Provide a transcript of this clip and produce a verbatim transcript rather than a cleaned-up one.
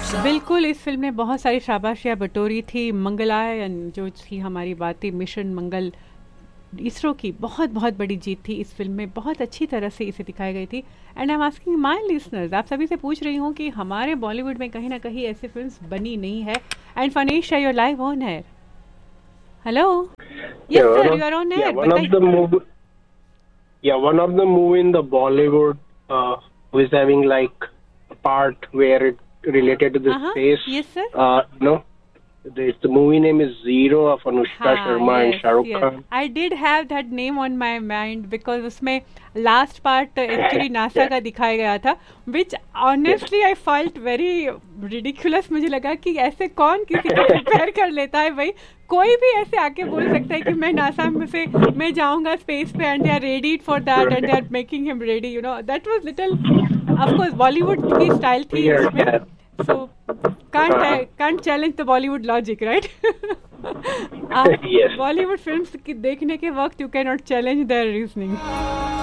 बिल्कुल, इस फ़िल्म ने बहुत सारी शाबाशियाँ बटोरी थी। मंगलयान जो थी हमारी बात थी, मिशन मंगल, इसरो की बहुत बहुत बड़ी जीत थी इस फिल्म में, बहुत अच्छी तरह से इसे दिखाई गई थी। And I am asking my listeners, आप सभी से पूछ रही हूँ कि हमारे बॉलीवुड में कहीं ना कहीं ऐसी फिल्म्स बनी नहीं है। And Phanish your live on air. Hello, yes Yeah, one sir, of you are on yeah air, one of बताइए। the movie yeah one of the movie in the Bollywood uh, who is having like a part where it related to the हाँ हाँ, space. Yes sir. Uh, you know, the, the movie name is Zero of Anushka हाँ, Sharma and yes Shah Rukh yes, Khan. I did have that name on my mind because उसमें last part actually NASA Yeah, का दिखाया गया था, विच yes. Honestly I felt very ridiculous. मुझे लगा कि ऐसे कौन किसी को प्रिपेयर कर लेता है भाई। कोई भी ऐसे आके बोल सकता है कि मैं नासा में से मैं जाऊंगा स्पेस पे, and they are ready for that and they are making him ready, you know, that was little, of course Bollywood की स्टाइल थी Weird. उसमें। Yeah. So can't Uh, I can't challenge the Bollywood logic, right? आप yes. Bollywood films की देखने के वक्त you can not challenge their reasoning.